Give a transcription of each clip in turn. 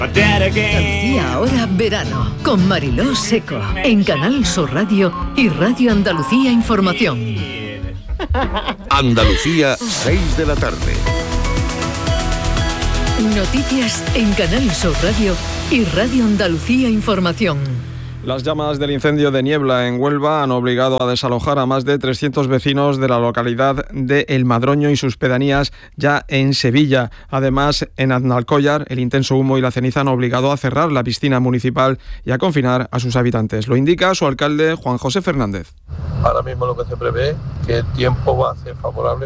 Andalucía ahora verano con Mariló Seco en Canal Sur Radio y Radio Andalucía Información. Andalucía, 6 de la tarde. Noticias en Canal Sur Radio y Radio Andalucía Información. Las llamas del incendio de Niebla en Huelva han obligado a desalojar a más de 300 vecinos de la localidad de El Madroño y sus pedanías, ya en Sevilla. Además, en Aznalcóllar, el intenso humo y la ceniza han obligado a cerrar la piscina municipal y a confinar a sus habitantes. Lo indica su alcalde, Juan José Fernández. Ahora mismo lo que se prevé es que el tiempo va a ser favorable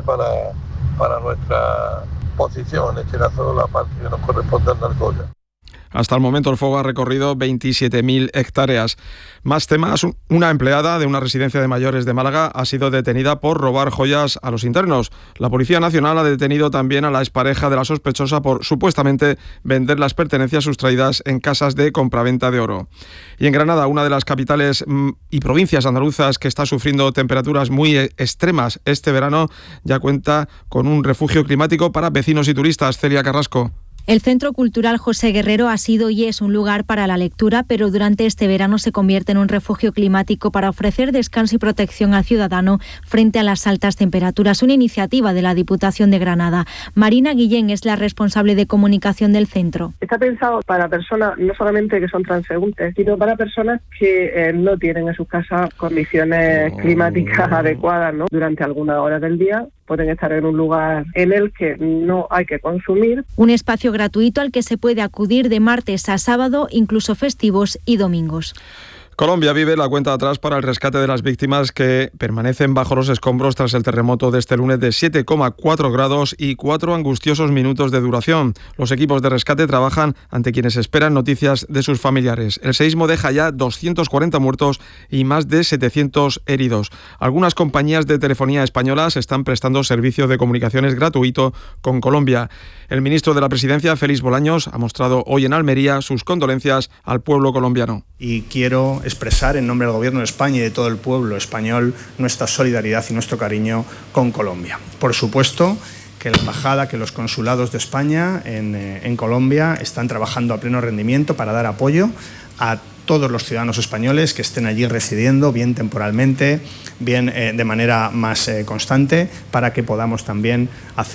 para nuestra posición, en este caso la parte que nos corresponde a Aznalcóllar. Hasta el momento el fuego ha recorrido 27.000 hectáreas. Más temas, una empleada de una residencia de mayores de Málaga ha sido detenida por robar joyas a los internos. La Policía Nacional ha detenido también a la expareja de la sospechosa por supuestamente vender las pertenencias sustraídas en casas de compraventa de oro. Y en Granada, una de las capitales y provincias andaluzas que está sufriendo temperaturas muy extremas este verano, ya cuenta con un refugio climático para vecinos y turistas. Celia Carrasco. El Centro Cultural José Guerrero ha sido y es un lugar para la lectura, pero durante este verano se convierte en un refugio climático para ofrecer descanso y protección al ciudadano frente a las altas temperaturas. Una iniciativa de la Diputación de Granada. Marina Guillén es la responsable de comunicación del centro. Está pensado para personas no solamente que son transeúntes, sino para personas que no tienen en sus casas condiciones climáticas adecuadas, ¿no? Durante algunas horas del día pueden estar en un lugar en el que no hay que consumir. Un espacio gratuito al que se puede acudir de martes a sábado, incluso festivos y domingos. Colombia vive la cuenta atrás para el rescate de las víctimas que permanecen bajo los escombros tras el terremoto de este lunes de 7,4 grados y 4 angustiosos minutos de duración. Los equipos de rescate trabajan ante quienes esperan noticias de sus familiares. El seísmo deja ya 240 muertos y más de 700 heridos. Algunas compañías de telefonía españolas están prestando servicio de comunicaciones gratuito con Colombia. El ministro de la Presidencia, Félix Bolaños, ha mostrado hoy en Almería sus condolencias al pueblo colombiano. Y quiero expresar en nombre del Gobierno de España y de todo el pueblo español nuestra solidaridad y nuestro cariño con Colombia. Por supuesto que la embajada, que los consulados de España en Colombia están trabajando a pleno rendimiento para dar apoyo a todos los ciudadanos españoles que estén allí residiendo, bien temporalmente, bien de manera más constante, para que podamos también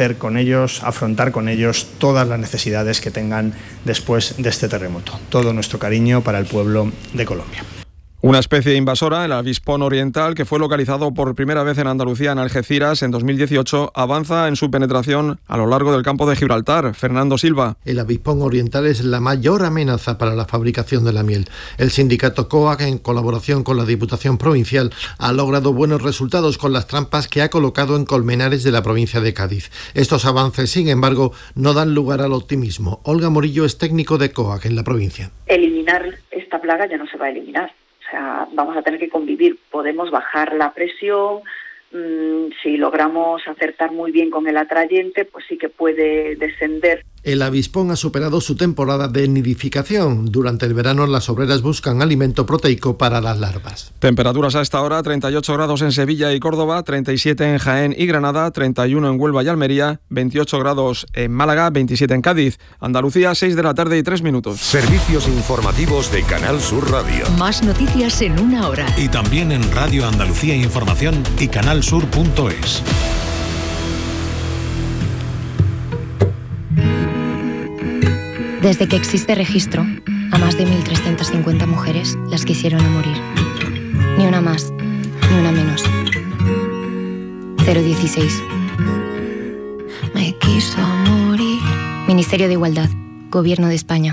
afrontar con ellos todas las necesidades que tengan después de este terremoto. Todo nuestro cariño para el pueblo de Colombia. Una especie invasora, el avispón oriental, que fue localizado por primera vez en Andalucía, en Algeciras, en 2018, avanza en su penetración a lo largo del campo de Gibraltar. Fernando Silva. El avispón oriental es la mayor amenaza para la fabricación de la miel. El sindicato COAG, en colaboración con la Diputación Provincial, ha logrado buenos resultados con las trampas que ha colocado en colmenares de la provincia de Cádiz. Estos avances, sin embargo, no dan lugar al optimismo. Olga Morillo es técnico de COAG en la provincia. Eliminar esta plaga ya no se va a eliminar. O sea, vamos a tener que convivir. Podemos bajar la presión, si logramos acertar muy bien con el atrayente, pues sí que puede descender. El avispón ha superado su temporada de nidificación. Durante el verano las obreras buscan alimento proteico para las larvas. Temperaturas a esta hora: 38 grados en Sevilla y Córdoba, 37 en Jaén y Granada, 31 en Huelva y Almería, 28 grados en Málaga, 27 en Cádiz. Andalucía, 6 de la tarde y 3 minutos. Servicios informativos de Canal Sur Radio. Más noticias en una hora. Y también en Radio Andalucía Información y canalsur.es. Desde que existe registro, a más de 1.350 mujeres las quisieron a morir. Ni una más, ni una menos. 016. Me quiso morir. Ministerio de Igualdad, Gobierno de España.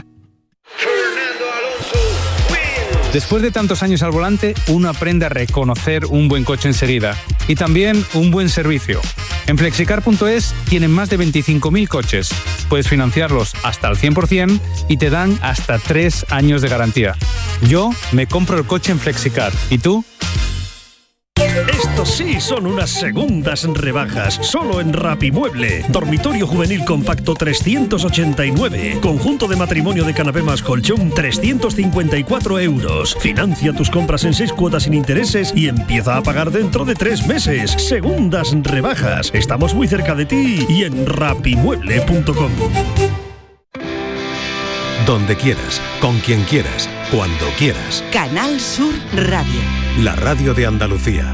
Después de tantos años al volante, uno aprende a reconocer un buen coche enseguida. Y también un buen servicio. En Flexicar.es tienen más de 25.000 coches. Puedes financiarlos hasta al 100% y te dan hasta 3 años de garantía. Yo me compro el coche en Flexicar. ¿Y tú? Estos sí son unas segundas rebajas, solo en Rapimueble. Dormitorio juvenil compacto 389. Conjunto de matrimonio de canapé más colchón 354 euros. Financia tus compras en 6 cuotas sin intereses y empieza a pagar dentro de 3 meses. Segundas rebajas. Estamos muy cerca de ti y en rapimueble.com. donde quieras, con quien quieras, cuando quieras. Canal Sur Radio. La radio de Andalucía.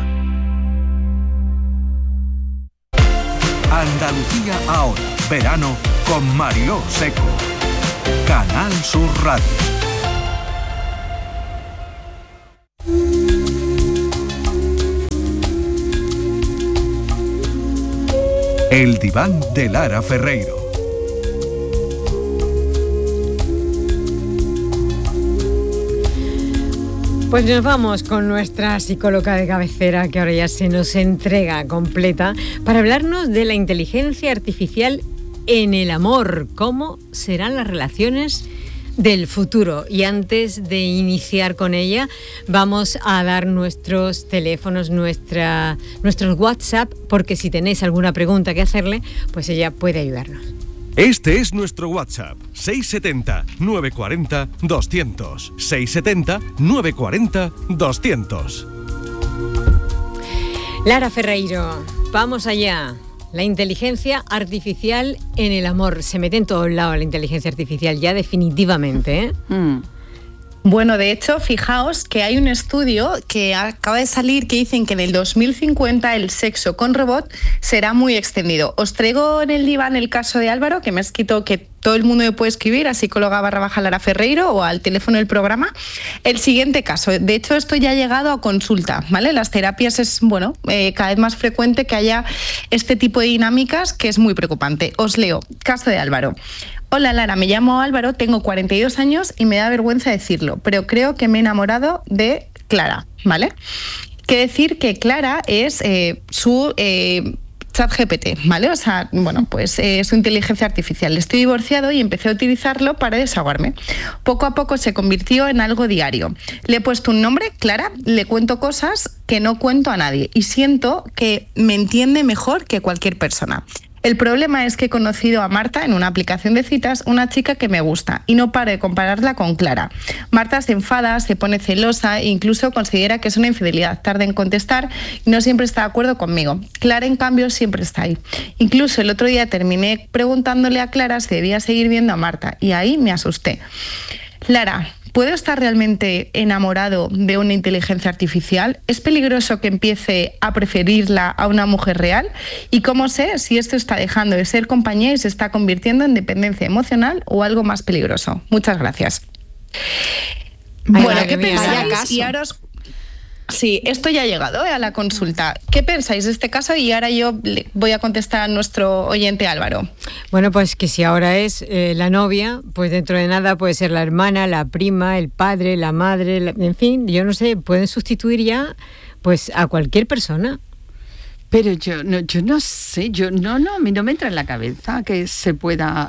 Andalucía ahora, verano con Mariló Seco. Canal Sur Radio. El diván de Lara Ferreiro. Pues nos vamos con nuestra psicóloga de cabecera, que ahora ya se nos entrega completa, para hablarnos de la inteligencia artificial en el amor. ¿Cómo serán las relaciones del futuro? Y antes de iniciar con ella, vamos a dar nuestros teléfonos, nuestros WhatsApp, porque si tenéis alguna pregunta que hacerle, pues ella puede ayudarnos. Este es nuestro WhatsApp, 670-940-200. 670-940-200. Lara Ferreiro, vamos allá. La inteligencia artificial en el amor. Se mete en todos lados la inteligencia artificial ya definitivamente, ¿eh? Bueno, de hecho, fijaos que hay un estudio que acaba de salir que dicen que en el 2050 el sexo con robot será muy extendido. Os traigo en el diván el caso de Álvaro, que me ha escrito que todo el mundo me puede escribir a psicóloga/Lara Ferreiro o al teléfono del programa. El siguiente caso, de hecho esto ya ha llegado a consulta, ¿vale? Las terapias es, cada vez más frecuente que haya este tipo de dinámicas, que es muy preocupante. Os leo, caso de Álvaro. Hola Lara, me llamo Álvaro, tengo 42 años y me da vergüenza decirlo, pero creo que me he enamorado de Clara, ¿vale? Que decir que Clara es su ChatGPT, ¿vale? O sea, su inteligencia artificial. Estoy divorciado y empecé a utilizarlo para desahogarme. Poco a poco se convirtió en algo diario. Le he puesto un nombre, Clara, le cuento cosas que no cuento a nadie y siento que me entiende mejor que cualquier persona. El problema es que he conocido a Marta en una aplicación de citas, una chica que me gusta, y no paro de compararla con Clara. Marta se enfada, se pone celosa e incluso considera que es una infidelidad. Tarda en contestar y no siempre está de acuerdo conmigo. Clara, en cambio, siempre está ahí. Incluso el otro día terminé preguntándole a Clara si debía seguir viendo a Marta y ahí me asusté. Lara, ¿puedo estar realmente enamorado de una inteligencia artificial? ¿Es peligroso que empiece a preferirla a una mujer real? ¿Y cómo sé si esto está dejando de ser compañía y se está convirtiendo en dependencia emocional o algo más peligroso? Muchas gracias. Bueno, ¿qué pensáis? Y ahora os... Sí, esto ya ha llegado a la consulta. ¿Qué pensáis de este caso? Y ahora yo voy a contestar a nuestro oyente Álvaro. Bueno, pues que si ahora es la novia, pues dentro de nada puede ser la hermana, la prima, el padre, la madre, en fin, yo no sé, pueden sustituir ya pues a cualquier persona. Pero yo no sé, a mí no me entra en la cabeza que se pueda...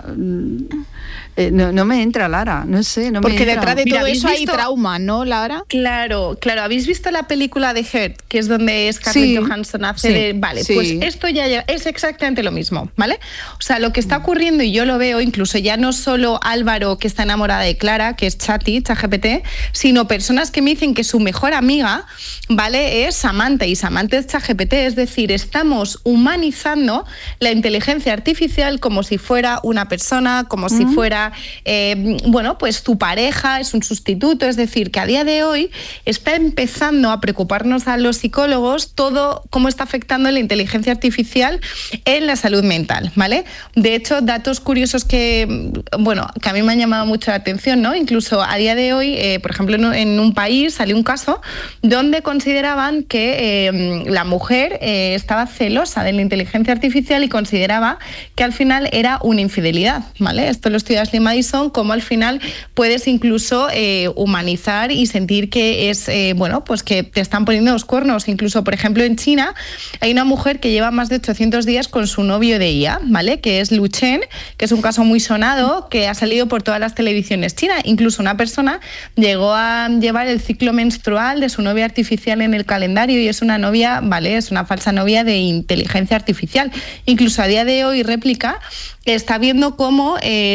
no me entra, Lara, no sé, no porque me entra. Porque detrás de todo eso hay trauma, ¿no, Lara? Claro, ¿habéis visto la película de Her, que es donde Scarlett Johansson hace de... Vale, pues esto ya es exactamente lo mismo, ¿vale? O sea, lo que está ocurriendo, y yo lo veo, incluso ya no solo Álvaro, que está enamorada de Clara, que es ChatGPT, sino personas que me dicen que su mejor amiga, ¿vale?, es Samantha, y Samantha es ChatGPT, es decir, estamos humanizando la inteligencia artificial como si fuera una persona, como si fuera, pues tu pareja, es un sustituto. Es decir, que a día de hoy está empezando a preocuparnos a los psicólogos todo cómo está afectando la inteligencia artificial en la salud mental, ¿vale? De hecho, datos curiosos que a mí me han llamado mucho la atención, ¿no? Incluso a día de hoy, por ejemplo, en un país salió un caso donde consideraban que la mujer estaba celosa de la inteligencia artificial y consideraba que al final era una infidelidad, ¿vale? Esto lo estudia Ashley Madison, cómo al final puedes incluso humanizar y sentir que es, pues que te están poniendo los cuernos. Incluso, por ejemplo, en China hay una mujer que lleva más de 800 días con su novio de IA, ¿vale?, que es Lu Chen, que es un caso muy sonado, que ha salido por todas las televisiones chinas. Incluso una persona llegó a llevar el ciclo menstrual de su novia artificial en el calendario y es una novia, ¿vale?, es una falsa novia de inteligencia artificial. Incluso a día de hoy Réplica está viendo cómo se está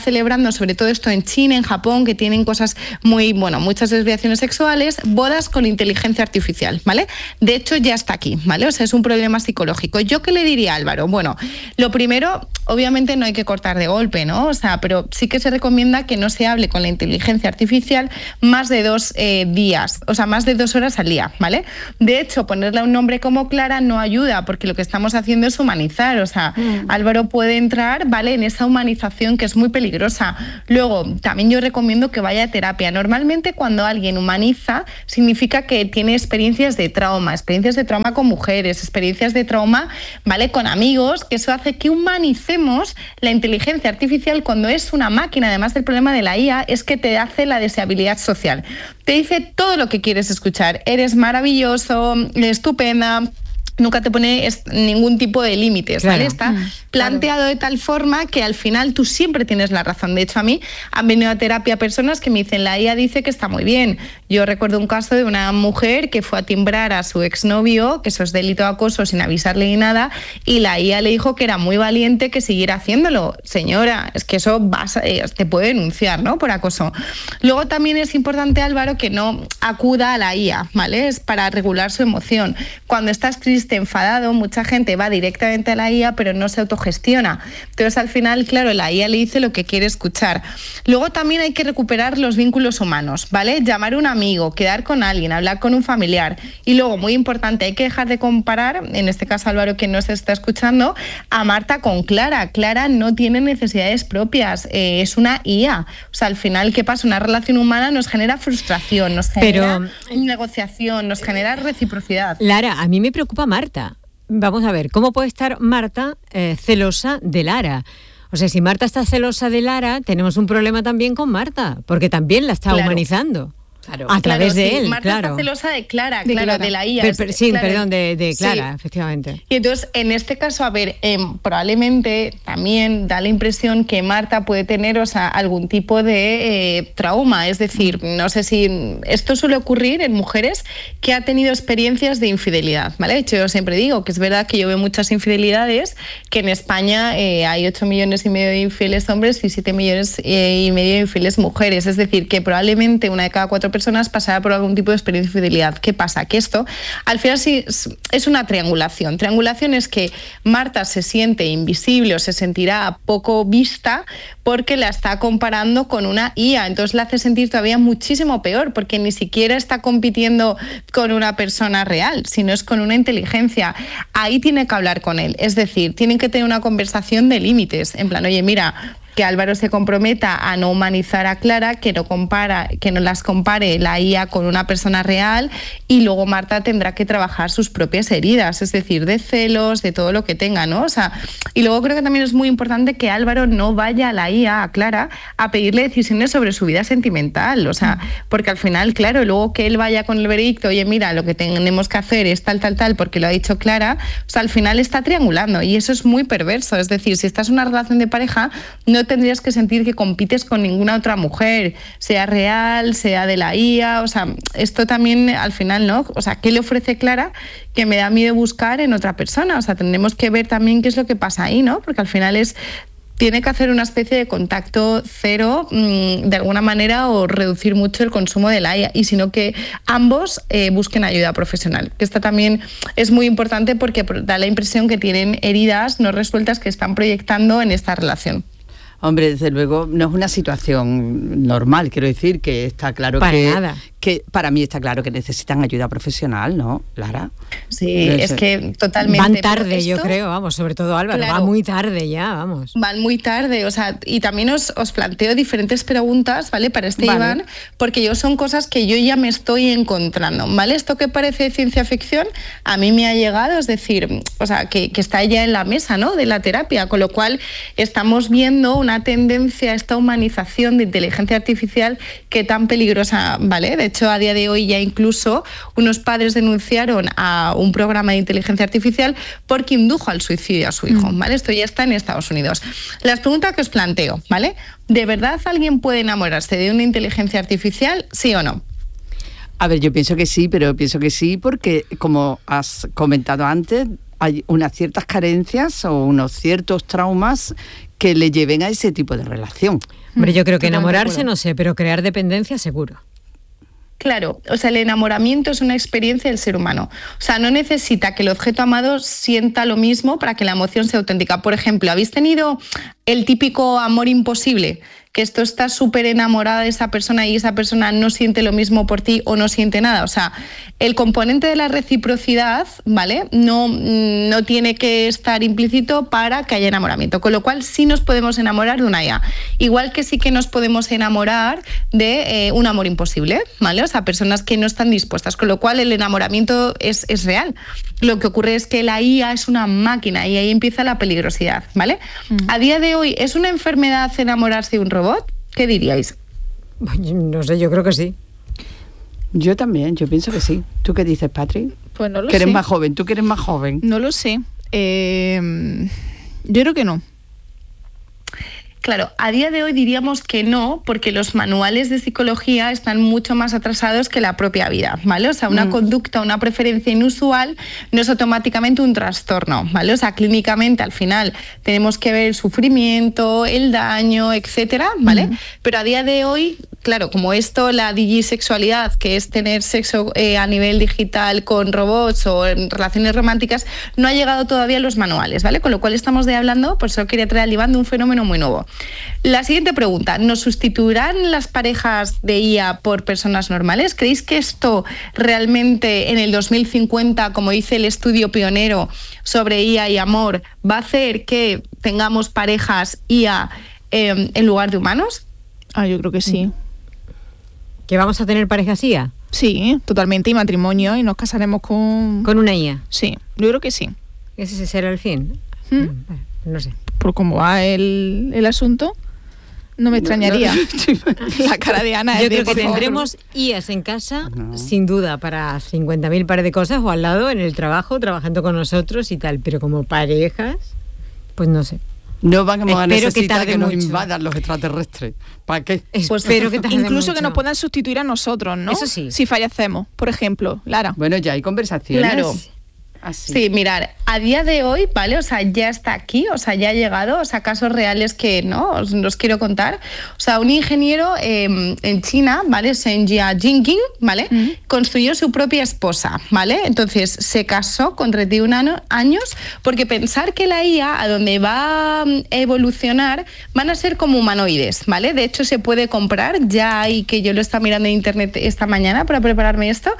celebrando, sobre todo esto en China, en Japón, que tienen cosas muchas desviaciones sexuales, bodas con inteligencia artificial, ¿vale? De hecho, ya está aquí, ¿vale? O sea, es un problema psicológico. ¿Yo qué le diría a Álvaro? Bueno, lo primero, obviamente no hay que cortar de golpe, ¿no? O sea, pero sí que se recomienda que no se hable con la inteligencia artificial más de 2 días, o sea, más de 2 horas al día, ¿vale? De hecho, ponerle un nombre como Clara no ayuda, porque lo que estamos haciendo es humanizar, o sea, Álvaro puede entrar, ¿vale?, en esa humanización que es muy peligrosa. Luego, también yo recomiendo que vaya a terapia. Normalmente cuando alguien humaniza, significa que tiene experiencias de trauma con mujeres, experiencias de trauma, ¿vale?, con amigos, que eso hace que humanicemos la inteligencia artificial cuando es una máquina. Además del problema de la IA es que te hace la deseabilidad social. Te dice todo lo que quieres escuchar. Eres maravilloso, estupenda. Nunca te pone ningún tipo de límites, ¿vale? Está planteado de tal forma que al final tú siempre tienes la razón. De hecho, a mí han venido a terapia personas que me dicen, la IA dice que está muy bien. Yo recuerdo un caso de una mujer que fue a timbrar a su exnovio, que eso es delito de acoso sin avisarle ni nada, y la IA le dijo que era muy valiente que siguiera haciéndolo. Señora, es que eso te puede denunciar, ¿no?, por acoso. Luego también es importante, Álvaro, que no acuda a la IA, ¿vale? Es para regular su emoción. Cuando estás triste, enfadado, mucha gente va directamente a la IA, pero no se autogestiona. Entonces, al final, claro, la IA le dice lo que quiere escuchar. Luego también hay que recuperar los vínculos humanos, ¿vale? Llamar a un amigo, quedar con alguien, hablar con un familiar. Y luego, muy importante, hay que dejar de comparar, en este caso, Álvaro, que no se está escuchando, a Marta con Clara. Clara no tiene necesidades propias, es una IA. O sea, al final, ¿qué pasa? Una relación humana nos genera frustración, nos genera negociación, nos genera reciprocidad. Lara, a mí me preocupa Marta. Vamos a ver, ¿cómo puede estar Marta celosa de Lara? O sea, si Marta está celosa de Lara, tenemos un problema también con Marta, porque también la está humanizando. Claro. A través de él, Marta está celosa de Clara, de la IA. De Clara, efectivamente. Y entonces, en este caso, a ver, probablemente también da la impresión que Marta puede tener, o sea, algún tipo de trauma. Es decir, no sé si esto suele ocurrir en mujeres que han tenido experiencias de infidelidad, ¿vale? De hecho, yo siempre digo que es verdad que yo veo muchas infidelidades, que en España hay 8,5 millones de infieles hombres y 7,5 millones de infieles mujeres. Es decir, que probablemente una de cada 4 personas pasará por algún tipo de experiencia de infidelidad. ¿Qué pasa? Que esto, al final, sí es una triangulación. Triangulación es que Marta se siente invisible o se sentirá poco vista porque la está comparando con una IA. Entonces la hace sentir todavía muchísimo peor, porque ni siquiera está compitiendo con una persona real, sino es con una inteligencia. Ahí tiene que hablar con él. Es decir, tienen que tener una conversación de límites. En plan, oye, mira, que Álvaro se comprometa a no humanizar a Clara, que no las compare la IA con una persona real, y luego Marta tendrá que trabajar sus propias heridas, es decir, de celos, de todo lo que tenga, ¿no? O sea, y luego creo que también es muy importante que Álvaro no vaya a la IA, a Clara, a pedirle decisiones sobre su vida sentimental, o sea, porque al final, claro, luego que él vaya con el veredicto, oye, mira, lo que tenemos que hacer es tal, porque lo ha dicho Clara, o sea, al final está triangulando, y eso es muy perverso. Es decir, si estás en una relación de pareja, no tendrías que sentir que compites con ninguna otra mujer, sea real, sea de la IA, o sea, esto también al final, ¿no? O sea, ¿qué le ofrece Clara que me da miedo buscar en otra persona? O sea, tendremos que ver también qué es lo que pasa ahí, ¿no? Porque al final tiene que hacer una especie de contacto cero de alguna manera, o reducir mucho el consumo de la IA, y sino que ambos busquen ayuda profesional, que esta también es muy importante porque da la impresión que tienen heridas no resueltas que están proyectando en esta relación. Hombre, desde luego no es una situación normal, quiero decir que está claro que para mí está claro que necesitan ayuda profesional, ¿no, Lara? Sí, es que totalmente. Van tarde, yo creo, vamos, sobre todo Álvaro, claro, va muy tarde ya, vamos. Van muy tarde, o sea, y también os planteo diferentes preguntas, ¿vale? Para Iván, porque son cosas que yo ya me estoy encontrando, ¿vale? Esto que parece ciencia ficción, a mí me ha llegado, es decir, o sea, que está ya en la mesa, ¿no?, de la terapia, con lo cual estamos viendo una tendencia a esta humanización de inteligencia artificial que tan peligrosa, ¿vale? De hecho, a día de hoy ya incluso unos padres denunciaron a un programa de inteligencia artificial porque indujo al suicidio a su hijo, ¿vale? Esto ya está en Estados Unidos. Las preguntas que os planteo, ¿vale? ¿De verdad alguien puede enamorarse de una inteligencia artificial, sí o no? A ver, yo pienso que sí, pero pienso que sí porque, como has comentado antes, hay unas ciertas carencias o unos ciertos traumas que le lleven a ese tipo de relación. Hombre, yo creo que enamorarse no sé, pero crear dependencia seguro. Claro, o sea, el enamoramiento es una experiencia del ser humano. O sea, no necesita que el objeto amado sienta lo mismo para que la emoción sea auténtica. Por ejemplo, ¿habéis tenido el típico amor imposible? Que esto está súper enamorada de esa persona y esa persona no siente lo mismo por ti o no siente nada. O sea, el componente de la reciprocidad, ¿vale? No tiene que estar implícito para que haya enamoramiento. Con lo cual sí nos podemos enamorar de una IA. Igual que sí que nos podemos enamorar de un amor imposible, ¿vale? O sea, personas que no están dispuestas. Con lo cual el enamoramiento es real. Lo que ocurre es que la IA es una máquina y ahí empieza la peligrosidad, ¿vale? A día de hoy, ¿es una enfermedad enamorarse de un robot? ¿Qué diríais? No sé, yo creo que sí. Yo también, yo pienso que sí. ¿Tú qué dices, Patri? Pues no lo sé. Que eres más joven, tú que eres más joven. No lo sé. Yo creo que no. Claro, a día de hoy diríamos que no, porque los manuales de psicología están mucho más atrasados que la propia vida, ¿vale? O sea, una conducta, una preferencia inusual no es automáticamente un trastorno, ¿vale? O sea, clínicamente al final tenemos que ver el sufrimiento, el daño, etcétera, ¿vale? Pero a día de hoy, claro, como esto, la digisexualidad, que es tener sexo a nivel digital con robots o en relaciones románticas, no ha llegado todavía a los manuales, ¿vale? Con lo cual estamos hablando, por eso quería traer al Iván, de un fenómeno muy nuevo. La siguiente pregunta, ¿nos sustituirán las parejas de IA por personas normales? ¿Creéis que esto realmente en el 2050, como dice el estudio pionero sobre IA y amor, va a hacer que tengamos parejas IA en lugar de humanos? Yo creo que sí. ¿Que vamos a tener parejas IA? Sí, totalmente, y matrimonio, y nos casaremos con una IA. Sí, yo creo que sí. ¿Ese será el fin? No sé. Por cómo va el asunto, no me extrañaría. La cara de Ana. Yo creo que tendremos IAs en casa, sin duda, para 50.000 pares de cosas, o al lado, en el trabajo, trabajando con nosotros y tal. Pero como parejas, pues no sé. No vamos a necesitar que nos invadan los extraterrestres. ¿Para qué? Espero que incluso que nos puedan sustituir a nosotros, ¿no? Eso sí. Si fallecemos, por ejemplo, Lara. Bueno, ya hay conversaciones. Claro. Así. Sí, mirar, a día de hoy, ¿vale? O sea, ya está aquí, o sea, ya ha llegado, o sea, casos reales que, ¿no? Os quiero contar. O sea, un ingeniero en China, ¿vale? Zheng Jinping, ¿vale? Construyó su propia esposa, ¿vale? Entonces, se casó con 31 años porque pensar que la IA, a donde va a evolucionar, van a ser como humanoides, ¿vale? De hecho, se puede comprar, ya hay, que yo lo estaba mirando en internet esta mañana para prepararme esto,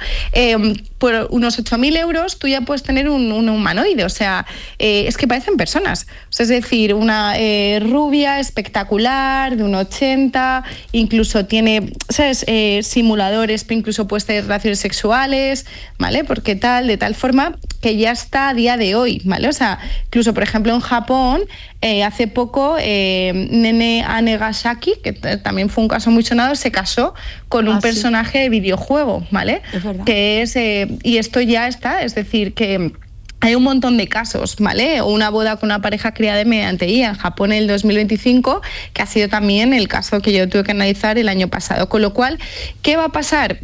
por unos 8.000 euros tú ya puedes tener un humanoide, o sea, es que parecen personas. O sea, es decir, una rubia espectacular, de 1,80, incluso tiene, ¿sabes? Simuladores, incluso puedes tener relaciones sexuales, ¿vale? Porque de tal forma que ya está a día de hoy, ¿vale? O sea, incluso, por ejemplo, en Japón, hace poco, Nene Anegasaki, que también fue un caso muy sonado, se casó con un personaje de videojuego, ¿vale? Es verdad. Que es, y esto ya está, es decir, que hay un montón de casos, ¿vale? Una boda con una pareja creada mediante IA en Japón en el 2025, que ha sido también el caso que yo tuve que analizar el año pasado. Con lo cual, ¿qué va a pasar?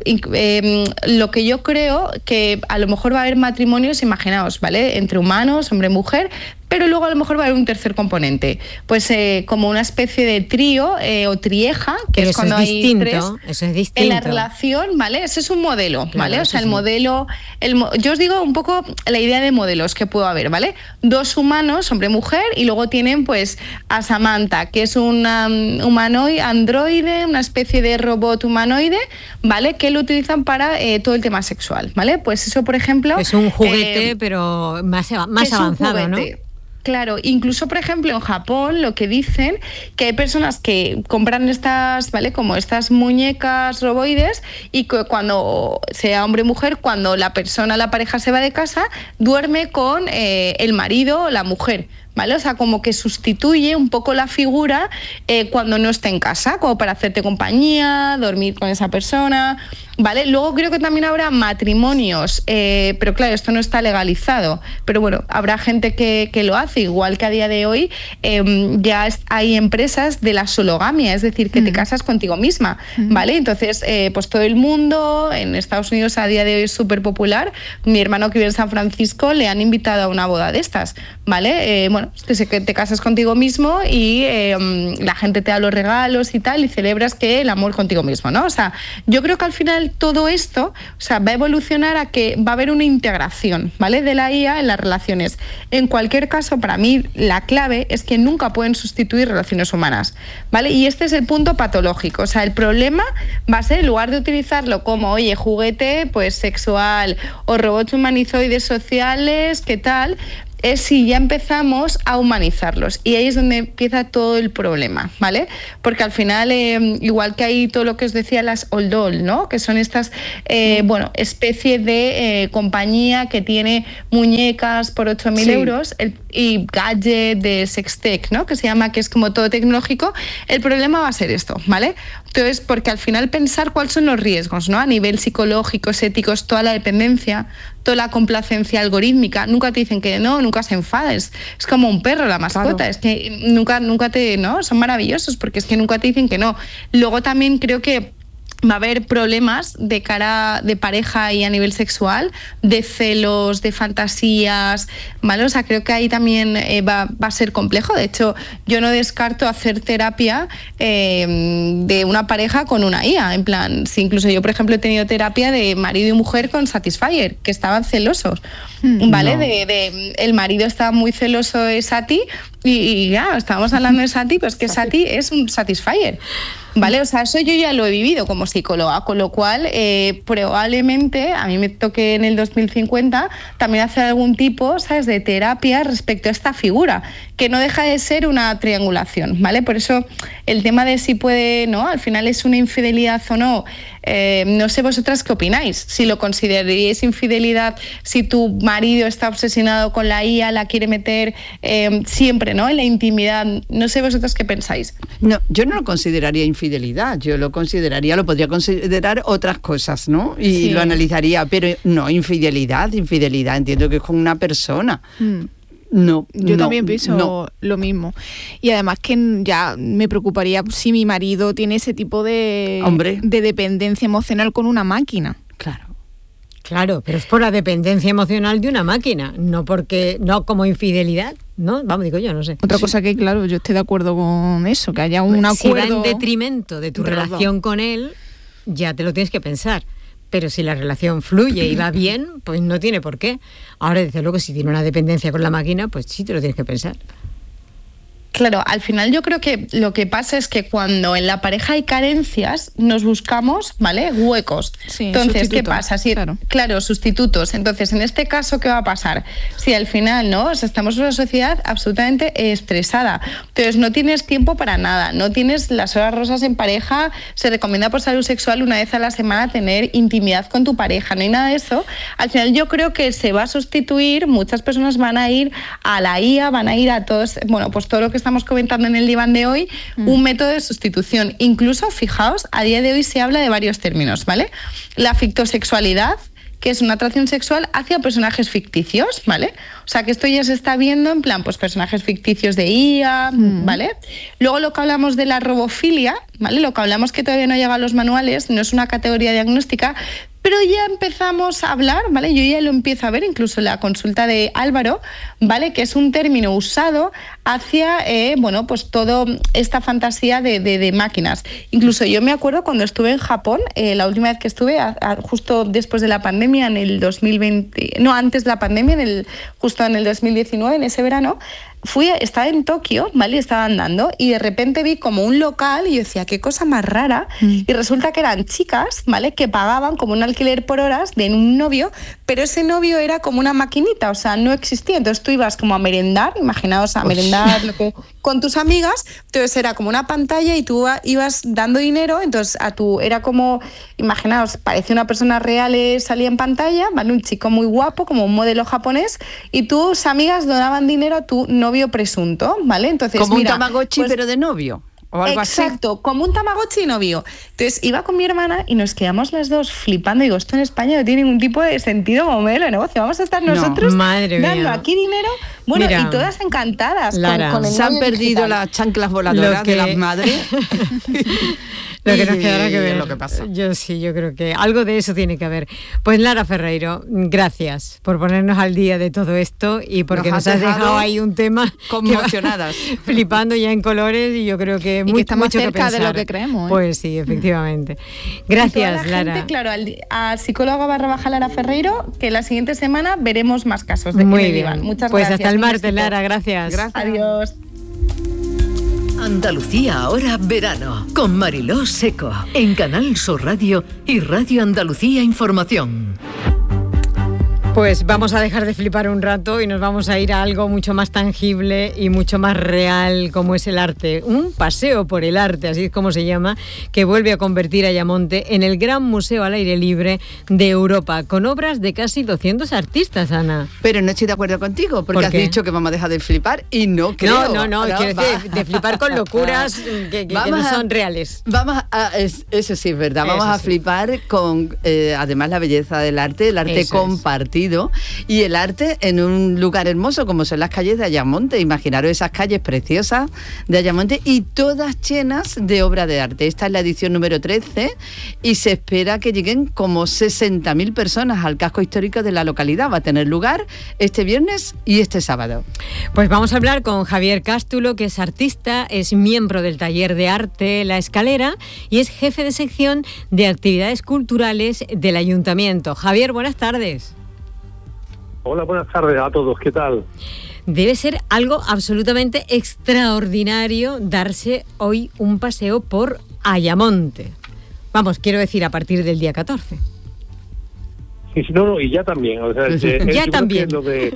Lo que yo creo que a lo mejor va a haber matrimonios, imaginaos, ¿vale? Entre humanos, hombre y mujer, pero luego a lo mejor va a haber un tercer componente, pues como una especie de trío o trieja, que pero es cuando hay tres eso es distinto en la relación, ¿vale? Ese es un modelo, claro, ¿vale? O sea, el sí. modelo, yo os digo un poco la idea de modelos que puedo haber, ¿vale? Dos humanos, hombre y mujer, y luego tienen pues a Samantha, que es un humanoide, androide, una especie de robot humanoide, ¿vale? Que lo utilizan para todo el tema sexual, ¿vale? Pues eso, por ejemplo... Es un juguete, pero más avanzado, ¿no? Claro, incluso, por ejemplo, en Japón lo que dicen que hay personas que compran estas, ¿vale? Como estas muñecas roboides y que cuando sea hombre o mujer, cuando la pareja se va de casa, duerme con el marido o la mujer, ¿vale? O sea, como que sustituye un poco la figura cuando no está en casa, como para hacerte compañía, dormir con esa persona, ¿vale? Luego creo que también habrá matrimonios, pero claro, esto no está legalizado, pero bueno, habrá gente que lo hace, igual que a día de hoy ya hay empresas de la sologamia, es decir, que te casas contigo misma, ¿vale? Entonces, pues todo el mundo, en Estados Unidos a día de hoy es súper popular, mi hermano que vive en San Francisco le han invitado a una boda de estas, ¿vale? Bueno, bueno, te casas contigo mismo y la gente te da los regalos y tal, y celebras que el amor contigo mismo, ¿no? O sea, yo creo que al final todo esto, o sea, va a evolucionar a que va a haber una integración, ¿vale?, de la IA en las relaciones. En cualquier caso, para mí, la clave es que nunca pueden sustituir relaciones humanas, ¿vale? Y este es el punto patológico. O sea, el problema va a ser, en lugar de utilizarlo como, oye, juguete pues sexual o robots humanizoides sociales, ¿qué tal?, es si ya empezamos a humanizarlos. Y ahí es donde empieza todo el problema, ¿vale? Porque al final, igual que hay todo lo que os decía, las old doll, ¿no?, que son estas, especie de compañía que tiene muñecas por 8.000 euros y gadget de sextech, ¿no?, que se llama, que es como todo tecnológico. El problema va a ser esto, ¿vale? Entonces, porque al final pensar cuáles son los riesgos, ¿no?, a nivel psicológico, éticos, toda la dependencia, toda la complacencia algorítmica, nunca te dicen que no, nunca se enfada, es como un perro, la mascota, claro. Es que nunca te, ¿no?, son maravillosos porque es que nunca te dicen que no. Luego también creo que va a haber problemas de cara de pareja y a nivel sexual, de celos, de fantasías, ¿vale? O sea, creo que ahí también va a ser complejo. De hecho, yo no descarto hacer terapia de una pareja con una IA. En plan, si incluso yo, por ejemplo, he tenido terapia de marido y mujer con Satisfyer, que estaban celosos, ¿vale? No. El marido estaba muy celoso de Sati y ya, estábamos hablando de Sati, pues que Sati es un Satisfyer. ¿Vale? O sea, eso yo ya lo he vivido como psicóloga, con lo cual probablemente a mí me toque en el 2050 también hacer algún tipo, ¿sabes?, de terapia respecto a esta figura, que no deja de ser una triangulación, ¿vale? Por eso el tema de si puede, ¿no?, al final es una infidelidad o no, no sé vosotras qué opináis, si lo consideraríais infidelidad, si tu marido está obsesionado con la IA, la quiere meter siempre, ¿no?, en la intimidad, no sé vosotras qué pensáis. No, yo no lo consideraría infidelidad, yo lo podría considerar otras cosas, ¿no? Y lo analizaría, pero no, infidelidad, entiendo que es con una persona. No, yo también pienso lo mismo. Y además que ya me preocuparía si mi marido tiene ese tipo de dependencia emocional con una máquina. Claro, pero es por la dependencia emocional de una máquina, no como infidelidad, ¿no? Vamos, digo yo, no sé. Otra cosa que, claro, yo estoy de acuerdo con eso, que haya un acuerdo. Si va en detrimento de tu relación con él, ya te lo tienes que pensar. Pero si la relación fluye y va bien, pues no tiene por qué. Ahora, desde luego, si tiene una dependencia con la máquina, pues sí te lo tienes que pensar. Claro, al final yo creo que lo que pasa es que cuando en la pareja hay carencias, nos buscamos, ¿vale?, huecos. Sí, entonces, ¿qué pasa? Claro, sustitutos. Entonces, en este caso, ¿qué va a pasar? Si al final, ¿no?, o sea, estamos en una sociedad absolutamente estresada, entonces no tienes tiempo para nada, no tienes las horas rosas en pareja, se recomienda por salud sexual una vez a la semana tener intimidad con tu pareja, no hay nada de eso. Al final yo creo que se va a sustituir, muchas personas van a ir a la IA, van a ir a todos, bueno, pues todo lo que estamos comentando en el diván de hoy, un método de sustitución. Incluso, fijaos, a día de hoy se habla de varios términos, ¿vale? La fictosexualidad, que es una atracción sexual hacia personajes ficticios, ¿vale? O sea, que esto ya se está viendo en plan, pues personajes ficticios de IA, ¿vale? Luego lo que hablamos de la robofilia, ¿vale? Lo que hablamos que todavía no llega a los manuales, no es una categoría diagnóstica, pero ya empezamos a hablar, ¿vale? Yo ya lo empiezo a ver, incluso en la consulta de Álvaro, ¿vale?, que es un término usado hacia, pues toda esta fantasía de máquinas. Incluso yo me acuerdo cuando estuve en Japón, la última vez que estuve, justo después de la pandemia, en el 2020, no, antes de la pandemia, justo en el 2019, en ese verano, estaba en Tokio, ¿vale? Estaba andando y de repente vi como un local y yo decía, qué cosa más rara. Y resulta que eran chicas, ¿vale?, que pagaban como un alquiler por horas de un novio, pero ese novio era como una maquinita, o sea, no existía. Entonces tú ibas como a merendar, imaginaos, a merendar con tus amigas, entonces era como una pantalla y tú ibas dando dinero, entonces era como, imaginaos, parecía una persona real, salía en pantalla, ¿vale?, un chico muy guapo, como un modelo japonés, y tus amigas donaban dinero a tu novio presunto, ¿vale? Entonces, como un Tamagotchi, pues, pero de novio. O algo exacto, así. Como un Tamagotchi novio. Entonces iba con mi hermana y nos quedamos las dos flipando. Digo, esto en España no tiene ningún tipo de sentido como modelo de negocio. Vamos a estar nosotros dando aquí dinero. Bueno, y todas encantadas. Lara, con el se han perdido las chanclas voladoras de las madres. Lo que nos quedará que ver lo que pasa. Yo creo que algo de eso tiene que haber. Pues Lara Ferreiro, gracias por ponernos al día de todo esto y porque nos has dejado ahí un tema conmocionadas, flipando ya en colores, y yo creo que y que está más cerca que pensar de lo que creemos, ¿eh? Pues sí, efectivamente. Gracias, Lara. Gente, claro, al psicólogo / Lara Ferreiro, que la siguiente semana veremos más casos de Muy bien. Iván. Muchas pues gracias. Hasta el martes, Lara, gracias. Adiós. Andalucía ahora verano, con Mariló Seco, en Canal Sur Radio y Radio Andalucía Información. Pues vamos a dejar de flipar un rato y nos vamos a ir a algo mucho más tangible y mucho más real, como es el arte. Un paseo por el arte, así es como se llama, que vuelve a convertir a Ayamonte en el gran museo al aire libre de Europa, con obras de casi 200 artistas, Ana. Pero no estoy de acuerdo contigo, porque has dicho que vamos a dejar de flipar y no creo. No, quiero decir, de flipar con locuras que no son reales. Eso sí es verdad, vamos a flipar con, además, la belleza del arte, el arte compartido. Y el arte en un lugar hermoso como son las calles de Ayamonte. Imaginaros esas calles preciosas de Ayamonte y todas llenas de obra de arte. Esta es la edición número 13 y se espera que lleguen como 60.000 personas al casco histórico de la localidad. Va a tener lugar este viernes y este sábado. Pues vamos a hablar con Javier Cástulo, que es artista, es miembro del taller de arte La Escalera y es jefe de sección de actividades culturales del Ayuntamiento. Javier, buenas tardes. Hola, buenas tardes a todos, ¿qué tal? Debe ser algo absolutamente extraordinario darse hoy un paseo por Ayamonte. Vamos, quiero decir, a partir del día 14. Sí, no, y ya también. O sea, ya también. Lo de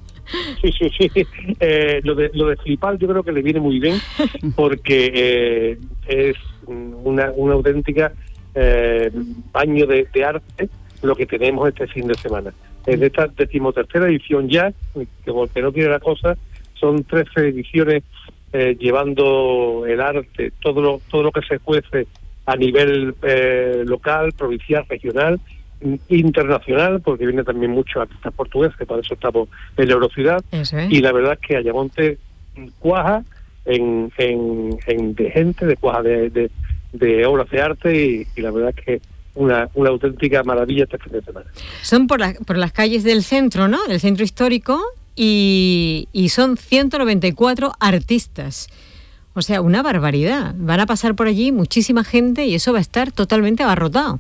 flipar yo creo que le viene muy bien, porque es una auténtica baño de arte lo que tenemos este fin de semana. En esta 13ª edición ya, que porque no quiere la cosa, son 13 ediciones llevando el arte, todo lo que se cuece a nivel local, provincial, regional, internacional, porque viene también muchos artistas portugueses, para eso estamos en la Eurociudad, y la verdad es que Ayamonte cuaja de gente, cuaja de obras de arte, y la verdad es que una auténtica maravilla este fin de semana. Son por las calles del centro, ¿no? El centro histórico, y son 194 artistas. O sea, una barbaridad. Van a pasar por allí muchísima gente y eso va a estar totalmente abarrotado.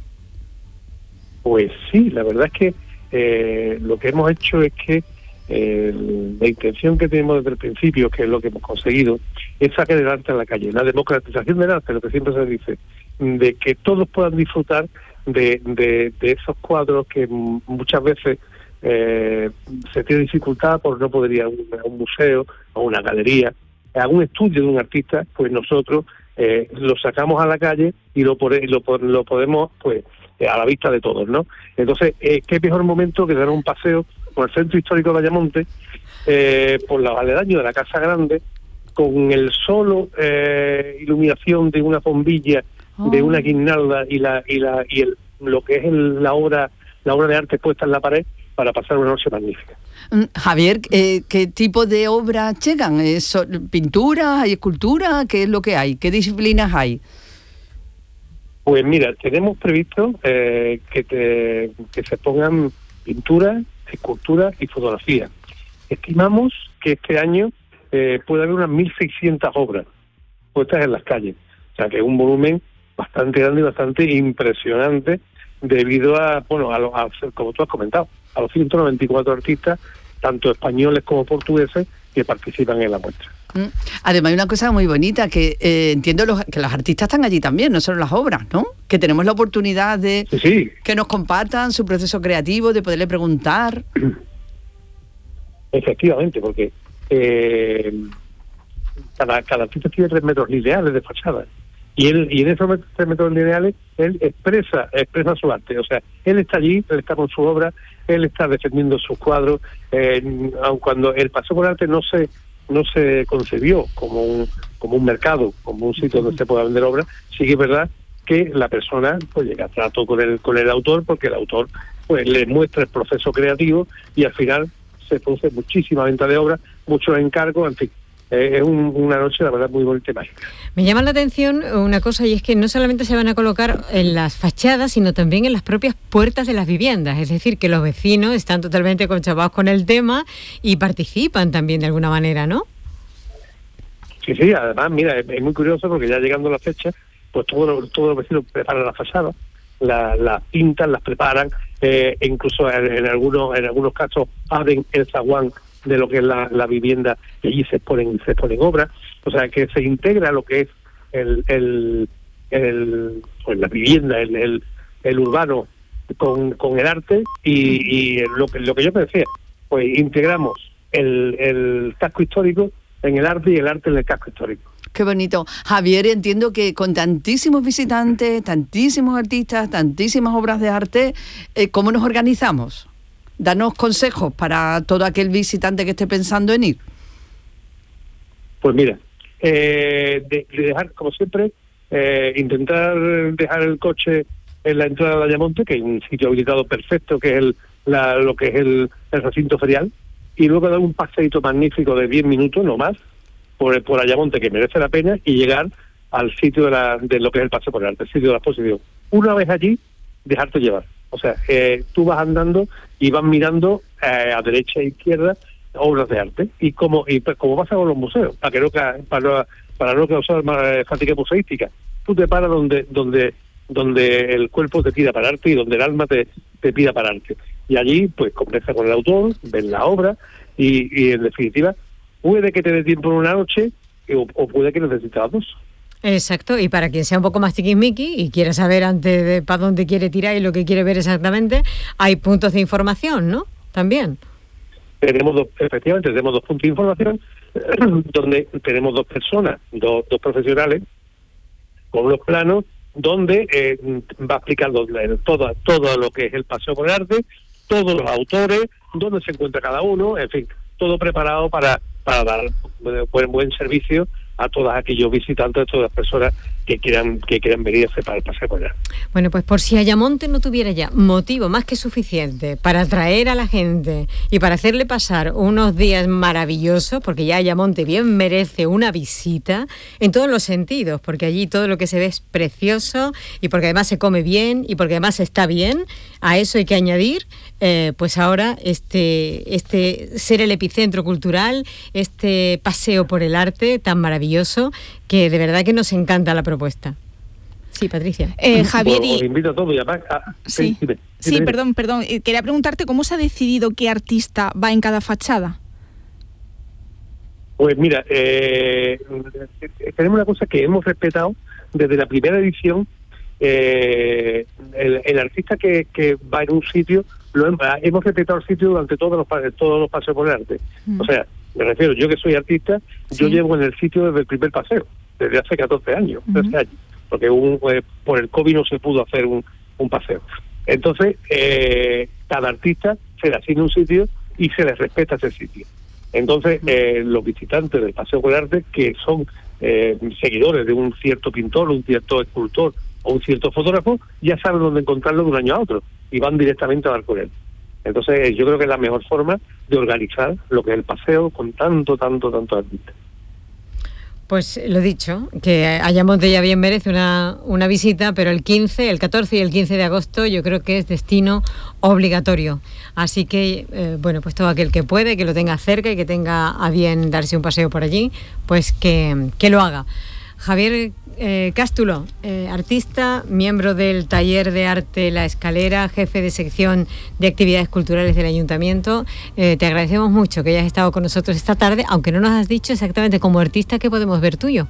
Pues sí, la verdad es que lo que hemos hecho es que la intención que tenemos desde el principio, que es lo que hemos conseguido, es sacar el arte a la calle, la democratización del arte, lo que siempre se dice, de que todos puedan disfrutar de esos cuadros que muchas veces se tiene dificultad por no poder ir a un museo, a una galería, a algún estudio de un artista. Pues nosotros lo sacamos a la calle y lo podemos, pues, a la vista de todos, ¿no? Entonces, qué mejor momento que dar un paseo por el centro histórico de Ayamonte, por los aledaños de la Casa Grande, con el solo iluminación de una bombilla, de una guirnalda lo que es la obra de arte puesta en la pared, para pasar una noche magnífica. Javier, ¿qué tipo de obras llegan? ¿Pintura? ¿Hay escultura? ¿Qué es lo que hay? ¿Qué disciplinas hay? Pues mira, tenemos previsto que se pongan pintura, escultura y fotografía. Estimamos que este año puede haber unas 1.600 obras puestas en las calles. O sea, que es un volumen bastante grande y bastante impresionante, debido a como tú has comentado, a los 194 artistas, tanto españoles como portugueses, que participan en la muestra. Además hay una cosa muy bonita, que entiendo que los artistas están allí también, no solo las obras, ¿no? Que tenemos la oportunidad de que nos compartan su proceso creativo, de poderle preguntar. Efectivamente, porque cada artista tiene 3 metros lineales de fachada. Y en esos 3 metros lineales él expresa su arte. O sea, él está allí, él está con su obra, él está defendiendo sus cuadros. Aun cuando el paseo por arte no se concebió como un mercado, como un sitio donde se pueda vender obras, sí que es verdad que la persona pues llega a trato con el autor, porque el autor pues le muestra el proceso creativo y al final se produce muchísima venta de obras, muchos encargos, en fin. es una noche, la verdad, muy bonita y mágica. Me llama la atención una cosa, y es que no solamente se van a colocar en las fachadas, sino también en las propias puertas de las viviendas. Es decir, que los vecinos están totalmente conchavados con el tema y participan también de alguna manera, ¿no? Sí, además, mira, es muy curioso porque ya llegando la fecha, pues todos los vecinos preparan la fachada, las pintan, las preparan, incluso en algunos casos abren el zaguán de lo que es la vivienda y allí se ponen obras, o sea que se integra lo que es pues la vivienda, el urbano con el arte y lo que yo me decía, pues integramos el casco histórico en el arte y el arte en el casco histórico. Qué bonito. Javier, entiendo que con tantísimos visitantes, tantísimos artistas, tantísimas obras de arte, ¿cómo nos organizamos? Danos consejos para todo aquel visitante que esté pensando en ir. Pues mira, de dejar, como siempre, intentar dejar el coche en la entrada de Ayamonte, que es un sitio habilitado perfecto, que es lo que es el recinto ferial, y luego dar un paseíto magnífico de 10 minutos, no más, por Ayamonte, que merece la pena, y llegar al sitio de lo que es el Paseo por el Arte, el sitio de la exposición. Una vez allí, dejarte llevar. O sea, tú vas andando y vas mirando a derecha e izquierda obras de arte. Y como pasa con los museos, para no causar fatiga museística. Tú te paras donde el cuerpo te pida pararte y donde el alma te pida pararte. Y allí, pues, conversa con el autor, ves la obra y en definitiva, puede que te dé tiempo en una noche o puede que necesites dos. Exacto, y para quien sea un poco más tiquismiqui y quiera saber antes de para dónde quiere tirar y lo que quiere ver exactamente, hay puntos de información, ¿no? También. Efectivamente, tenemos 2 puntos de información donde tenemos 2 personas, dos profesionales con unos planos donde va explicando todo lo que es el Paseo por el Arte, todos los autores, dónde se encuentra cada uno, en fin, todo preparado para dar buen servicio a todos aquellos visitantes, a todas las personas que quieran venir a hacer para el Paseo por el Arte. Bueno, pues por si Ayamonte no tuviera ya motivo más que suficiente para atraer a la gente y para hacerle pasar unos días maravillosos, porque ya Ayamonte bien merece una visita en todos los sentidos, porque allí todo lo que se ve es precioso y porque además se come bien y porque además está bien. A eso hay que añadir pues ahora este ser el epicentro cultural, este paseo por el arte tan maravilloso, que de verdad que nos encanta la propuesta. Sí, Patricia. Javier, os invito a todos y además... Sí, perdón. Quería preguntarte cómo se ha decidido qué artista va en cada fachada. Pues mira, tenemos una cosa que hemos respetado desde la primera edición. El artista que va en un sitio, hemos respetado el sitio durante todos los paseos por el arte. O sea, me refiero, yo que soy artista, yo llevo en el sitio desde el primer paseo, desde hace 14 años, 13 años, porque por el COVID no se pudo hacer un paseo. Entonces, cada artista se le asigna un sitio y se le respeta ese sitio. Entonces, los visitantes del Paseo por el Arte, que son seguidores de un cierto pintor, un cierto escultor o un cierto fotógrafo, ya saben dónde encontrarlo de un año a otro y van directamente a dar con él. Entonces, yo creo que es la mejor forma de organizar lo que es el paseo con tanto artista. Pues lo dicho, que Ayamonte ya bien merece una visita, pero el 14 y el 15 de agosto yo creo que es destino obligatorio. Así que, bueno, pues todo aquel que puede, que lo tenga cerca y que tenga a bien darse un paseo por allí, pues que lo haga. Javier Cástulo, artista, miembro del Taller de Arte La Escalera, jefe de sección de actividades culturales del Ayuntamiento, te agradecemos mucho que hayas estado con nosotros esta tarde, aunque no nos has dicho exactamente como artista qué podemos ver tuyo.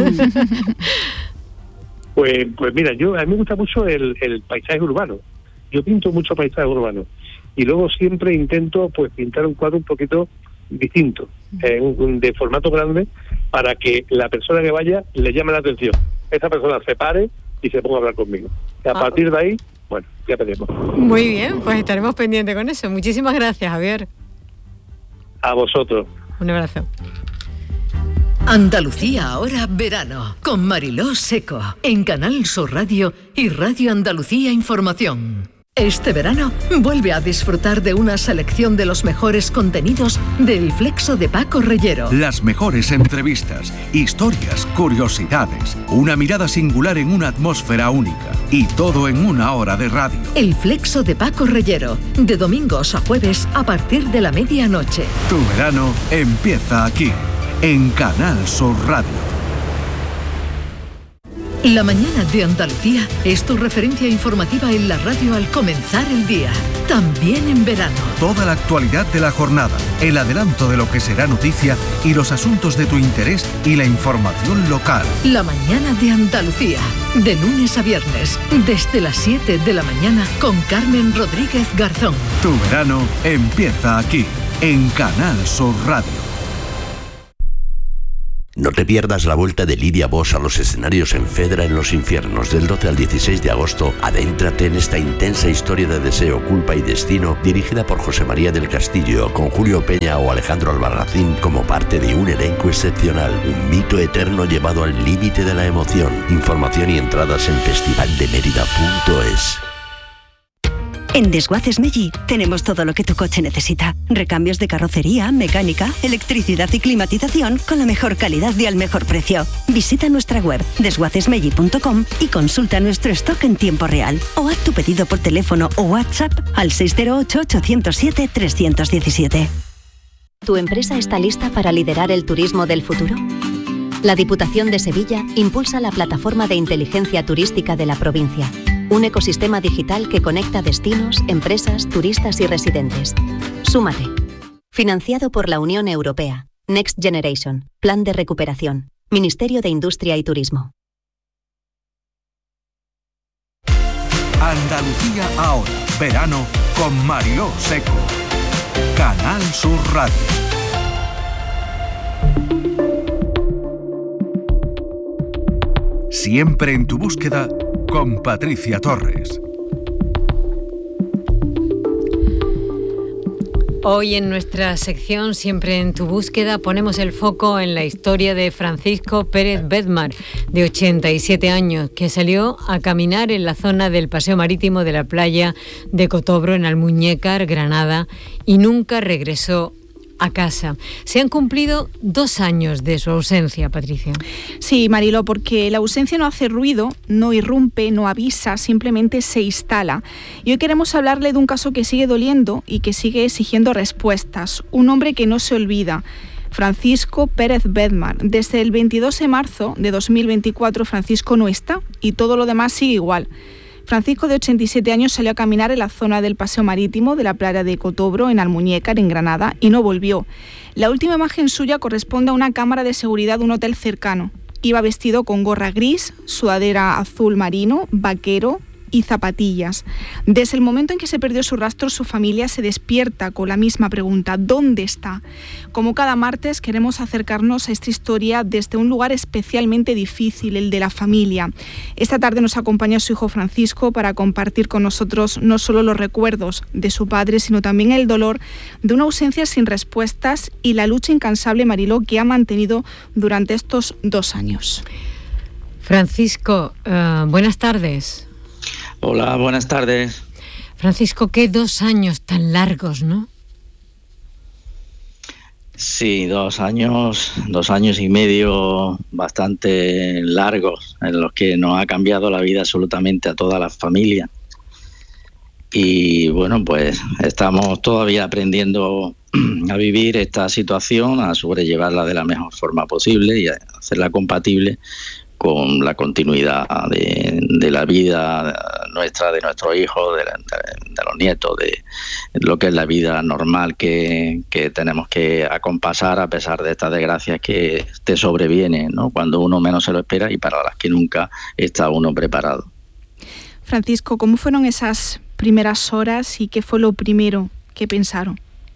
Pues mira, a mí me gusta mucho el paisaje urbano. Yo pinto mucho paisaje urbano y luego siempre intento pues pintar un cuadro un poquito distinto, de formato grande, para que la persona que vaya le llame la atención. Esa persona se pare y se ponga a hablar conmigo. Y a partir de ahí, bueno, ya veremos. Muy bien, pues estaremos pendientes con eso. Muchísimas gracias, Javier. A vosotros. Un abrazo. Andalucía ahora verano, con Mariló Seco, en Canal Sur Radio y Radio Andalucía Información. Este verano, vuelve a disfrutar de una selección de los mejores contenidos del Flexo de Paco Reyero. Las mejores entrevistas, historias, curiosidades, una mirada singular en una atmósfera única y todo en una hora de radio. El Flexo de Paco Reyero, de domingos a jueves a partir de la medianoche. Tu verano empieza aquí, en Canal Sur Radio. La mañana de Andalucía es tu referencia informativa en la radio al comenzar el día, también en verano. Toda la actualidad de la jornada, el adelanto de lo que será noticia y los asuntos de tu interés y la información local. La mañana de Andalucía, de lunes a viernes, desde las 7 de la mañana con Carmen Rodríguez Garzón. Tu verano empieza aquí, en Canal Sur Radio. No te pierdas la vuelta de Lidia Bosch a los escenarios en Fedra en los Infiernos. Del 12 al 16 de agosto, adéntrate en esta intensa historia de deseo, culpa y destino, dirigida por José María del Castillo, con Julio Peña o Alejandro Albarracín como parte de un elenco excepcional. Un mito eterno llevado al límite de la emoción. Información y entradas en festivaldemerida.es. En Desguaces Meggi tenemos todo lo que tu coche necesita. Recambios de carrocería, mecánica, electricidad y climatización con la mejor calidad y al mejor precio. Visita nuestra web desguacesmeggi.com y consulta nuestro stock en tiempo real. O haz tu pedido por teléfono o WhatsApp al 608-807-317. ¿Tu empresa está lista para liderar el turismo del futuro? La Diputación de Sevilla impulsa la plataforma de inteligencia turística de la provincia. Un ecosistema digital que conecta destinos, empresas, turistas y residentes. Súmate. Financiado por la Unión Europea. Next Generation. Plan de recuperación. Ministerio de Industria y Turismo. Andalucía ahora. Verano con Mariló Seco. Canal Sur Radio. Siempre en tu búsqueda con Patricia Torres. Hoy en nuestra sección Siempre en tu búsqueda ponemos el foco en la historia de Francisco Pérez Bedmar, de 87 años, que salió a caminar en la zona del paseo marítimo de la playa de Cotobro en Almuñécar, Granada, y nunca regresó a casa. Se han cumplido 2 años de su ausencia, Patricia. Sí, Mariló, porque la ausencia no hace ruido, no irrumpe, no avisa, simplemente se instala. Y hoy queremos hablarle de un caso que sigue doliendo y que sigue exigiendo respuestas. Un hombre que no se olvida. Francisco Pérez Bedmar. Desde el 22 de marzo de 2024, Francisco no está y todo lo demás sigue igual. Francisco, de 87 años, salió a caminar en la zona del paseo marítimo de la playa de Cotobro, en Almuñécar, en Granada, y no volvió. La última imagen suya corresponde a una cámara de seguridad de un hotel cercano. Iba vestido con gorra gris, sudadera azul marino, vaquero y zapatillas. Desde el momento en que se perdió su rastro, su familia se despierta con la misma pregunta: ¿dónde está? Como cada martes, queremos acercarnos a esta historia desde un lugar especialmente difícil, el de la familia. Esta tarde nos acompaña su hijo Francisco para compartir con nosotros no solo los recuerdos de su padre, sino también el dolor de una ausencia sin respuestas y la lucha incansable, Mariló, que ha mantenido durante estos 2 años. Francisco, buenas tardes. Hola, buenas tardes. Francisco, qué 2 años tan largos, ¿no? Sí, 2 años y medio bastante largos, en los que nos ha cambiado la vida absolutamente a toda la familia. Y bueno, pues estamos todavía aprendiendo a vivir esta situación, a sobrellevarla de la mejor forma posible y a hacerla compatible con la continuidad de la vida nuestra, de nuestros hijos, de los nietos, de lo que es la vida normal que tenemos que acompasar a pesar de estas desgracias que te sobrevienen, ¿no?, cuando uno menos se lo espera y para las que nunca está uno preparado. Francisco, ¿cómo fueron esas primeras horas y qué fue lo primero que pensaron?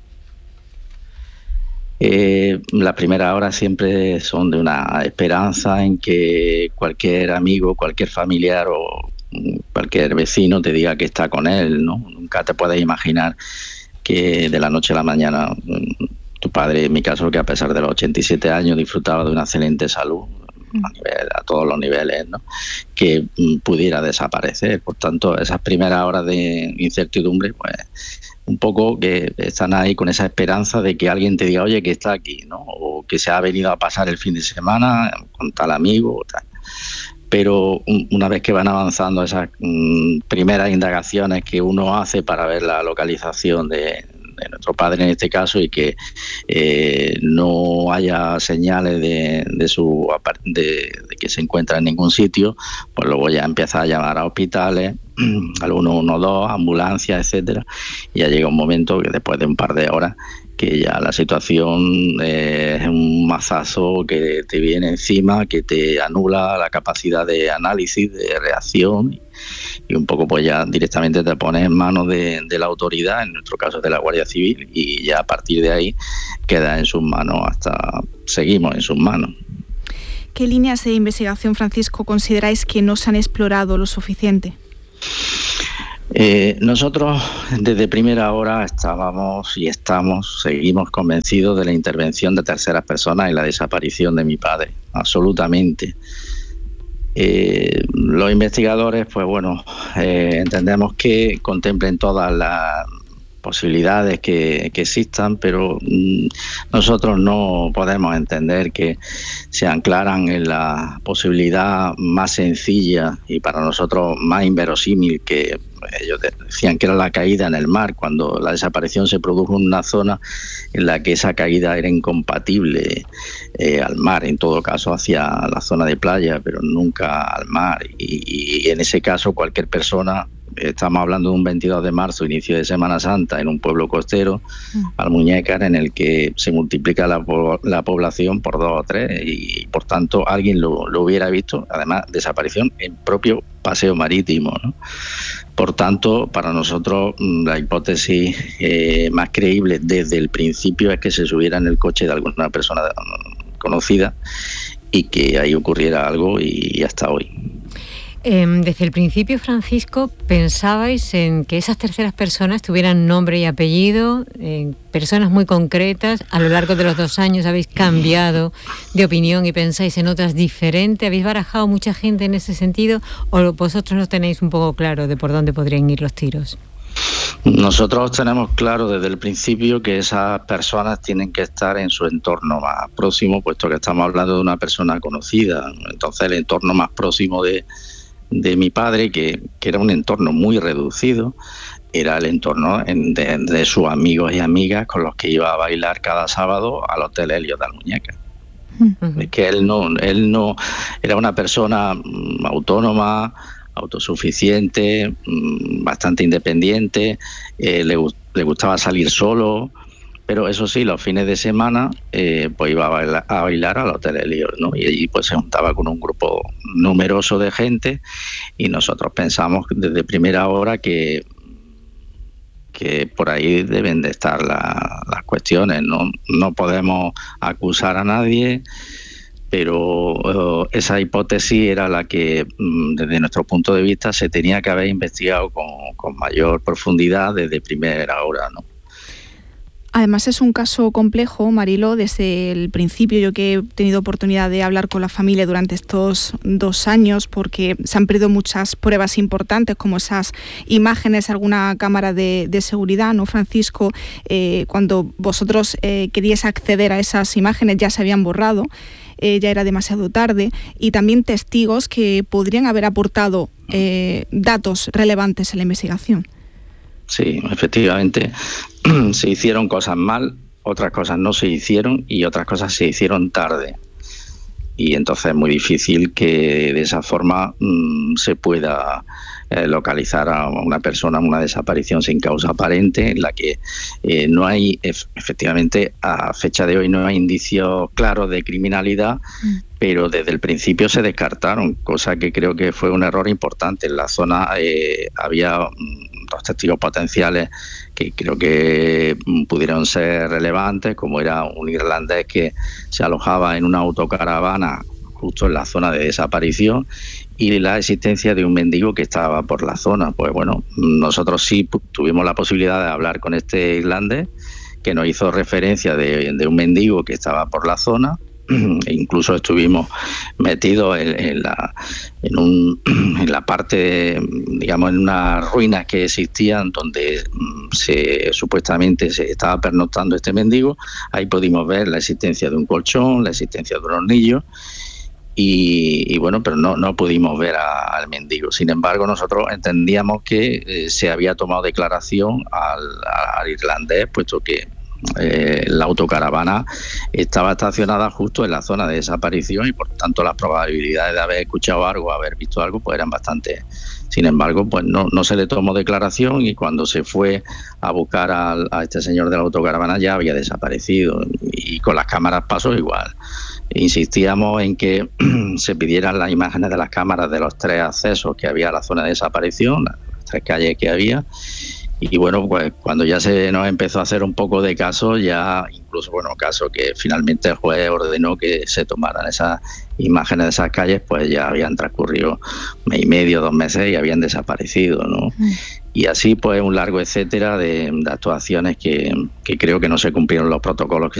Las primeras horas siempre son de una esperanza en que cualquier amigo, cualquier familiar o cualquier vecino te diga que está con él, ¿no? Nunca te puedes imaginar que de la noche a la mañana tu padre, en mi caso, que a pesar de los 87 años disfrutaba de una excelente salud, a todos los niveles, ¿no?, que pudiera desaparecer. Por tanto, esas primeras horas de incertidumbre, pues un poco que están ahí con esa esperanza de que alguien te diga, oye, que está aquí, ¿no?, o que se ha venido a pasar el fin de semana con tal amigo o tal. Pero una vez que van avanzando esas primeras indagaciones que uno hace para ver la localización de nuestro padre en este caso, y que no haya señales de que se encuentra en ningún sitio, pues luego ya empieza a llamar a hospitales, al 112, ambulancias, etcétera, y ya llega un momento que después de un par de horas que ya la situación es un mazazo que te viene encima, que te anula la capacidad de análisis, de reacción, y un poco pues ya directamente te pones en manos de la autoridad, en nuestro caso de la Guardia Civil, y ya a partir de ahí queda en sus manos, seguimos en sus manos. ¿Qué líneas de investigación, Francisco, consideráis que no se han explorado lo suficiente? Nosotros desde primera hora seguimos convencidos de la intervención de terceras personas en la desaparición de mi padre, absolutamente. Los investigadores, pues bueno, entendemos que contemplen todas las posibilidades que existan, pero nosotros no podemos entender que se anclaran en la posibilidad más sencilla y para nosotros más inverosímil, que ellos decían que era la caída en el mar, cuando la desaparición se produjo en una zona en la que esa caída era incompatible al mar, en todo caso hacia la zona de playa, pero nunca al mar, y en ese caso cualquier persona, estamos hablando de un 22 de marzo, inicio de Semana Santa, en un pueblo costero, Almuñécar, en el que se multiplica la población por 2 o 3, y por tanto alguien lo hubiera visto. Además, desaparición en propio paseo marítimo, ¿no? Por tanto, para nosotros la hipótesis más creíble desde el principio es que se subiera en el coche de alguna persona conocida y que ahí ocurriera algo, y hasta hoy. Desde el principio, Francisco, ¿pensabais en que esas terceras personas tuvieran nombre y apellido, personas muy concretas? A lo largo de los 2 años habéis cambiado de opinión y pensáis en otras diferentes. ¿Habéis barajado mucha gente en ese sentido, o vosotros no tenéis un poco claro de por dónde podrían ir los tiros? Nosotros tenemos claro desde el principio que esas personas tienen que estar en su entorno más próximo, puesto que estamos hablando de una persona conocida. Entonces el entorno más próximo de mi padre, que era un entorno muy reducido, era el entorno de sus amigos y amigas con los que iba a bailar cada sábado al Hotel Helios de Almuñécar. Es que él no era una persona autónoma, autosuficiente, bastante independiente, le gustaba salir solo, pero eso sí, los fines de semana pues iba a bailar al Hotel Helios, ¿no? Y allí pues se juntaba con un grupo numeroso de gente, y nosotros pensamos desde primera hora que por ahí deben de estar las cuestiones. No podemos acusar a nadie, pero esa hipótesis era la que desde nuestro punto de vista se tenía que haber investigado con mayor profundidad desde primera hora, ¿no? Además es un caso complejo, Marilo, desde el principio. Yo que he tenido oportunidad de hablar con la familia durante estos 2 años, porque se han perdido muchas pruebas importantes, como esas imágenes, alguna cámara de seguridad, ¿no, Francisco? Cuando vosotros queríais acceder a esas imágenes ya se habían borrado, ya era demasiado tarde, y también testigos que podrían haber aportado datos relevantes en la investigación. Sí, efectivamente, se hicieron cosas mal, otras cosas no se hicieron y otras cosas se hicieron tarde. Y entonces es muy difícil que de esa forma se pueda localizar a una persona en una desaparición sin causa aparente, en la que no hay, efectivamente, a fecha de hoy no hay indicios claros de criminalidad, pero desde el principio se descartaron, cosa que creo que fue un error importante. En la zona había 2 testigos potenciales que creo que pudieron ser relevantes, como era un irlandés que se alojaba en una autocaravana justo en la zona de desaparición, y la existencia de un mendigo que estaba por la zona. Pues bueno, nosotros sí tuvimos la posibilidad de hablar con este irlandés, que nos hizo referencia de un mendigo que estaba por la zona, incluso estuvimos metidos en la parte, digamos, en unas ruinas que existían donde supuestamente se estaba pernoctando este mendigo. Ahí pudimos ver la existencia de un colchón, la existencia de un hornillo. Y bueno, pero no pudimos ver al mendigo. Sin embargo, nosotros entendíamos que se había tomado declaración al irlandés, puesto que la autocaravana estaba estacionada justo en la zona de desaparición y por tanto las probabilidades de haber escuchado algo, haber visto algo, pues eran bastante. Sin embargo, pues no se le tomó declaración y cuando se fue a buscar a este señor de la autocaravana ya había desaparecido, y con las cámaras pasó igual. Insistíamos en que se pidieran las imágenes de las cámaras de los 3 accesos que había a la zona de desaparición, las 3 calles que había. Y bueno, pues cuando ya se nos empezó a hacer un poco de caso, ya incluso, caso que finalmente el juez ordenó que se tomaran esas imágenes de esas calles, pues ya habían transcurrido 1 mes y medio, 2 meses y habían desaparecido, ¿no? Y así pues un largo etcétera de actuaciones que creo que no se cumplieron los protocolos que